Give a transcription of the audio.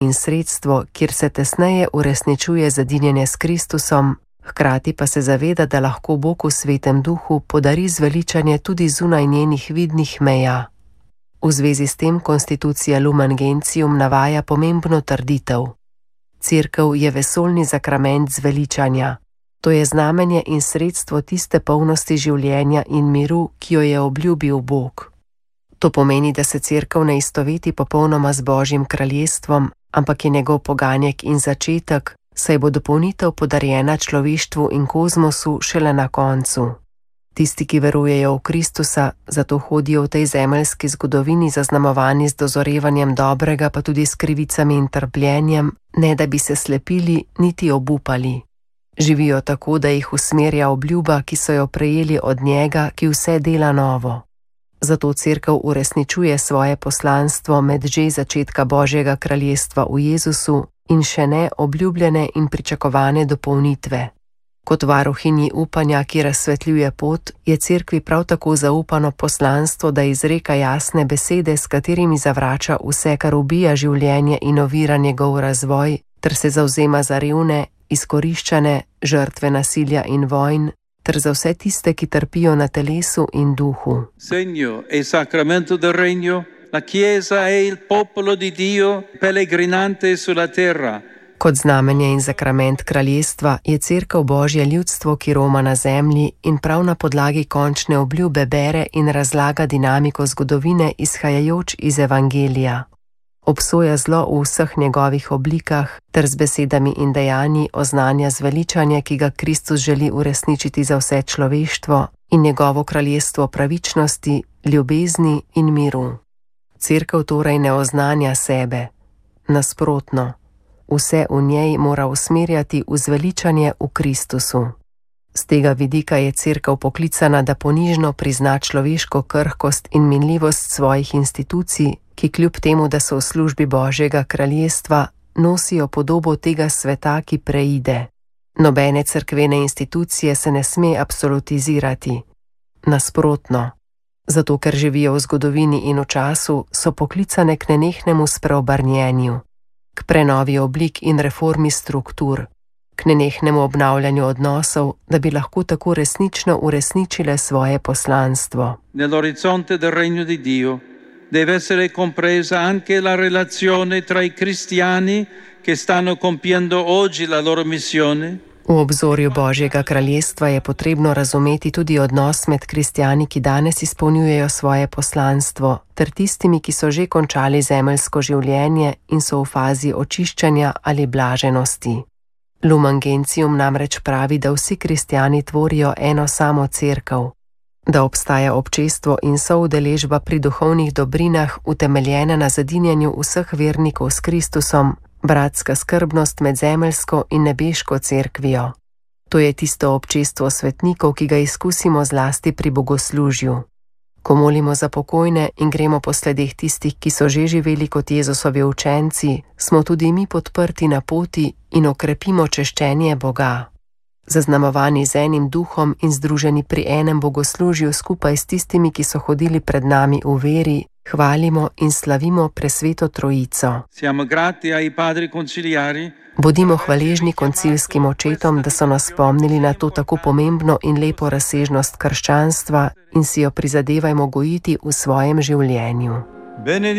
in sredstvo, kjer se tesneje uresničuje zedinjenje s Kristusom, hkrati pa se zaveda, da lahko Bog v Svetem Duhu podari zveličanje tudi zunaj njenih vidnih meja. V zvezi s tem konstitucija Lumen Gentium navaja pomembno trditev. Cerkev je vesoljni zakrament zveličanja. To je znamenje in sredstvo tiste polnosti življenja in miru, ki jo je obljubil Bog. To pomeni, da se cerkev ne istoveti popolnoma z Božjim kraljestvom, ampak je njegov poganjek in začetek, saj bo dopolnitev podarjena človeštvu in kozmosu šele na koncu. Tisti, ki verujejo v Kristusa, zato hodijo v tej zemeljski zgodovini zaznamovani z dozorevanjem dobrega, pa tudi s krivicami in trpljenjem, ne da bi se slepili niti obupali. Živijo tako, da jih usmerja obljuba, ki so jo prejeli od njega, ki vse dela novo. Zato cerkev uresničuje svoje poslanstvo med že začetka Božjega kraljestva v Jezusu in še ne obljubljene in pričakovane dopolnitve. Kot varuhinji upanja, ki razsvetljuje pot, je cerkvi prav tako zaupano poslanstvo, da izreka jasne besede, s katerimi zavrača vse, kar ubija življenje in ovira njegov razvoj, ter se zavzema za revne, izkoriščane, žrtve nasilja in vojn, ter za vse tiste, ki trpijo na telesu in duhu. Segno e sacramento del regno, la Chiesa è il popolo di Dio pellegrinante sulla terra. Kot znamenje in zakrament kraljestva je cerkev Božje ljudstvo, ki roma na zemlji in prav na podlagi končne obljube bere in razlaga dinamiko zgodovine izhajajoč iz Evangelija. Obsoja zlo v vseh njegovih oblikah ter z besedami in dejanji oznanja zveličanje, ki ga Kristus želi uresničiti za vse človeštvo in njegovo kraljestvo pravičnosti, ljubezni in miru. Cerkev torej ne oznanja sebe. Nasprotno, vse v njej mora usmerjati v zveličanje v Kristusu. Z tega vidika je cerkev poklicana, da ponižno prizna človeško krhkost in minljivost svojih institucij, ki kljub temu, da so v službi Božjega kraljestva, nosijo podobo tega sveta, ki preide. Nobene cerkvene institucije se ne sme absolutizirati. Nasprotno, zato ker živijo v zgodovini in v času, so poklicane k nenehnemu spreobrnjenju, k prenovi oblik in reformi struktur, k nenehnemu obnavljanju odnosov, da bi lahko tako resnično uresničile svoje poslanstvo. Nell'orizzonte del regno di Dio deve essere compresa anche la relazione tra i cristiani che stanno compiendo oggi la loro missione. V obzorju Božjega kraljestva je potrebno razumeti tudi odnos med kristjani, ki danes izpolnjujejo svoje poslanstvo, ter tistimi, ki so že končali zemeljsko življenje in so v fazi očiščenja ali blaženosti. Lumen Gentium namreč pravi, da vsi kristjani tvorijo eno samo cerkev, da obstaja občestvo in soudeležba pri duhovnih dobrinah utemeljena na zedinjenju vseh vernikov s Kristusom, bratska skrbnost med zemeljsko in nebeško cerkvijo. To je tisto občestvo svetnikov, ki ga izkusimo zlasti pri bogoslužju. Ko molimo za pokojne in gremo po sledeh tistih, ki so že živeli kot Jezusovi učenci, smo tudi mi podprti na poti in okrepimo češčenje Boga. Zaznamovani z enim duhom in združeni pri enem bogoslužju skupaj s tistimi, ki so hodili pred nami v veri, hvalimo in slavimo presveto Trojico. Bodimo hvaležni koncilskim očetom, da so nas spomnili na to tako pomembno in lepo razsežnost krščanstva in si jo prizadevajmo gojiti v svojem življenju.